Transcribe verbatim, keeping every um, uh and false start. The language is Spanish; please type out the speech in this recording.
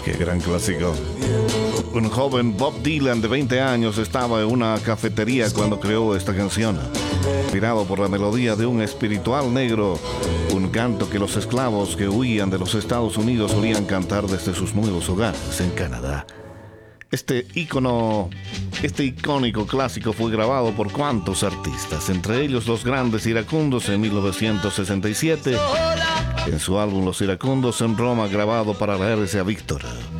Qué gran clásico. Un joven Bob Dylan de veinte años estaba en una cafetería cuando creó esta canción. Inspirado por la melodía de un espiritual negro, un canto que los esclavos que huían de los Estados Unidos solían cantar desde sus nuevos hogares en Canadá. Este ícono, este icónico clásico fue grabado por cuantos artistas, entre ellos los Grandes Iracundos en mil novecientos sesenta y siete, en su álbum Los Iracundos en Roma, grabado para la R C A Víctor.